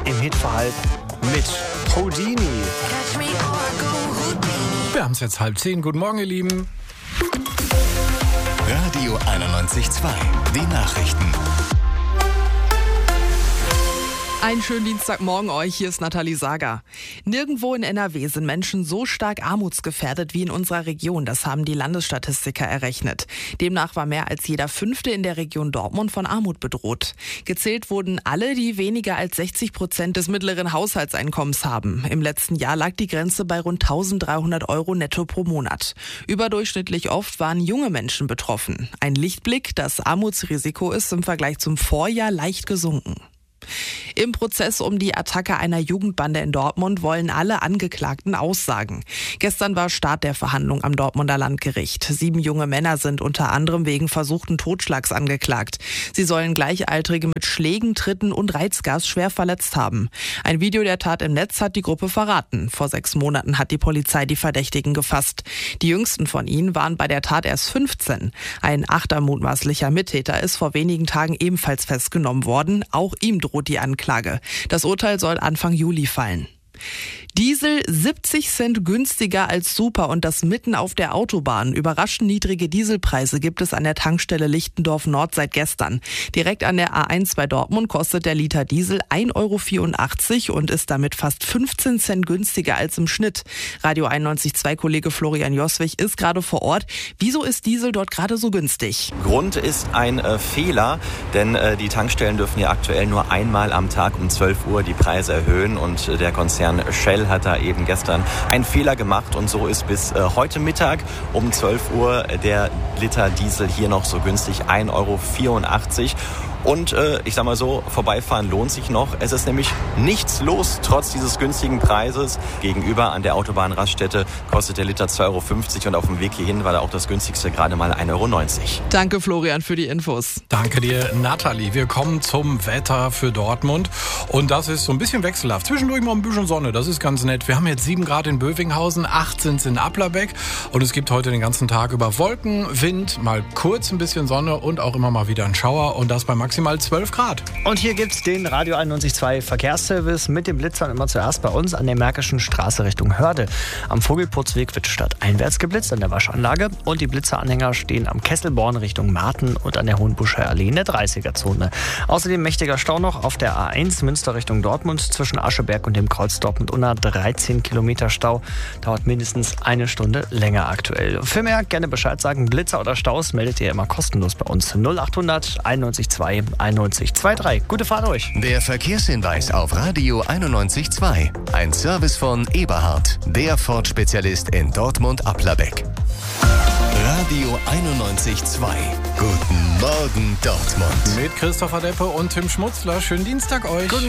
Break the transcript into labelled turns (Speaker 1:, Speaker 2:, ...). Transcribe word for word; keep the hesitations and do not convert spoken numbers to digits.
Speaker 1: im Hitverhalb mit Houdini.
Speaker 2: Wir haben es jetzt halb zehn. Guten Morgen, ihr Lieben.
Speaker 3: Radio einundneunzig Komma zwei, die Nachrichten.
Speaker 4: Einen schönen Dienstagmorgen euch, hier ist Nathalie Sager. Nirgendwo in N R W sind Menschen so stark armutsgefährdet wie in unserer Region. Das haben die Landesstatistiker errechnet. Demnach war mehr als jeder Fünfte in der Region Dortmund von Armut bedroht. Gezählt wurden alle, die weniger als sechzig Prozent des mittleren Haushaltseinkommens haben. Im letzten Jahr lag die Grenze bei rund dreizehnhundert Euro netto pro Monat. Überdurchschnittlich oft waren junge Menschen betroffen. Ein Lichtblick, das Armutsrisiko ist im Vergleich zum Vorjahr leicht gesunken. Im Prozess um die Attacke einer Jugendbande in Dortmund wollen alle Angeklagten aussagen. Gestern war Start der Verhandlung am Dortmunder Landgericht. Sieben junge Männer sind unter anderem wegen versuchten Totschlags angeklagt. Sie sollen Gleichaltrige mit Schlägen, Tritten und Reizgas schwer verletzt haben. Ein Video der Tat im Netz hat die Gruppe verraten. Vor sechs Monaten hat die Polizei die Verdächtigen gefasst. Die jüngsten von ihnen waren bei der Tat erst fünfzehn. Ein achter mutmaßlicher Mittäter ist vor wenigen Tagen ebenfalls festgenommen worden. Auch ihm droht die Anklage. Das Urteil soll Anfang Juli fallen. Diesel siebzig Cent günstiger als Super und das mitten auf der Autobahn. Überraschend niedrige Dieselpreise gibt es an der Tankstelle Lichtendorf Nord seit gestern. Direkt an der A eins bei Dortmund kostet der Liter Diesel ein Euro vierundachtzig und ist damit fast fünfzehn Cent günstiger als im Schnitt. Radio einundneunzig Komma zwei Kollege Florian Joswig ist gerade vor Ort. Wieso ist Diesel dort gerade so günstig?
Speaker 5: Grund ist ein äh, Fehler, denn äh, die Tankstellen dürfen ja aktuell nur einmal am Tag um zwölf Uhr die Preise erhöhen und äh, der Konzern Shell hat da eben gestern einen Fehler gemacht und so ist bis äh, heute Mittag um zwölf Uhr der Liter Diesel hier noch so günstig ein Euro vierundachtzig. Und äh, ich sag mal so, vorbeifahren lohnt sich noch. Es ist nämlich nichts los, trotz dieses günstigen Preises. Gegenüber an der Autobahnraststätte kostet der Liter zwei Euro fünfzig und auf dem Weg hierhin war da auch das günstigste gerade mal ein Euro neunzig.
Speaker 4: Danke Florian für die Infos.
Speaker 2: Danke dir, Nathalie. Wir kommen zum Wetter für Dortmund. Und das ist so ein bisschen wechselhaft. Zwischendurch mal ein bisschen Sonne, das ist ganz nett. Wir haben jetzt sieben Grad in Bövinghausen, acht sind es in Applerbeck. Und es gibt heute den ganzen Tag über Wolken, Wind, mal kurz ein bisschen Sonne und auch immer mal wieder ein Schauer. Und das bei maximal zwölf Grad.
Speaker 1: Und hier gibt's den Radio einundneunzig Komma zwei Verkehrsservice mit den Blitzern immer zuerst bei uns an der Märkischen Straße Richtung Hörde. Am Vogelputzweg wird stadteinwärts geblitzt an der Waschanlage und die Blitzeranhänger stehen am Kesselborn Richtung Marten und an der Hohenbuscher Allee in der dreißiger-Zone. Außerdem mächtiger Stau noch auf der A eins Münster Richtung Dortmund zwischen Ascheberg und dem Kreuz Dortmund-Unna. dreizehn Kilometer Stau, dauert mindestens eine Stunde länger aktuell. Für mehr gerne Bescheid sagen, Blitzer oder Staus meldet ihr immer kostenlos bei uns. null achthundert einundneunzig Komma zwei einundneunzig Komma dreiundzwanzig. Gute Fahrt euch.
Speaker 3: Der Verkehrshinweis auf Radio einundneunzig Komma zwei. Ein Service von Eberhard, der Ford-Spezialist in Dortmund-Applerbeck. Radio einundneunzig Komma zwei. Guten Morgen Dortmund.
Speaker 2: Mit Christopher Deppe und Tim Schmutzler. Schönen Dienstag euch. Guten